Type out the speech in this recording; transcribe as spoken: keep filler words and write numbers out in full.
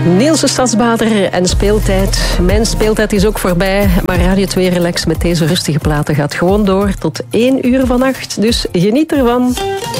Niels de Stadsbader en speeltijd. Mijn speeltijd is ook voorbij, maar Radio twee Relax met deze rustige platen gaat gewoon door tot één uur vannacht. Dus geniet ervan.